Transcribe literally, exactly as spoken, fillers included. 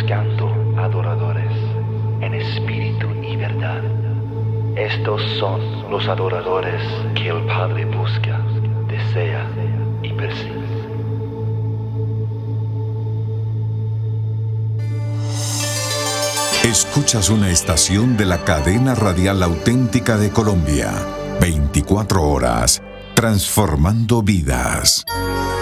buscando adoradores en espíritu y verdad. Estos son los adoradores que el Padre busca, desea y persigue. Escuchas una estación de la cadena radial auténtica de Colombia. veinticuatro horas, transformando vidas.